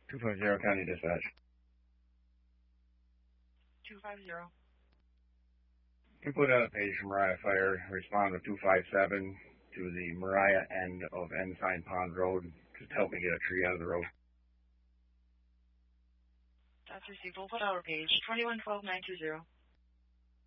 250 County Dispatch. 250. You put out a page from Mariah Fire. Respond to 257 to the Mariah end of Ensign Pond Road. Just help me get a tree out of the road. That's received. We'll put out a page. 2112920.